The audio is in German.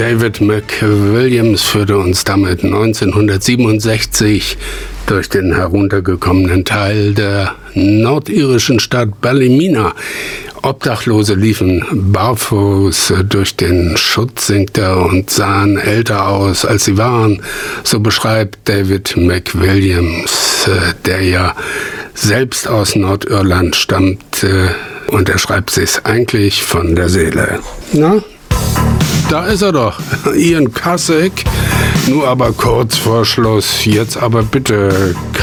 David McWilliams führte uns damit 1967 durch den heruntergekommenen Teil der nordirischen Stadt Ballymena. Obdachlose liefen barfuß durch den Schutt, singt er, und sahen älter aus, als sie waren. So beschreibt David McWilliams, der ja selbst aus Nordirland stammt, und er schreibt sich's eigentlich von der Seele. Na? Da ist er doch, Ian Cussick, nur aber kurz vor Schluss. Jetzt aber bitte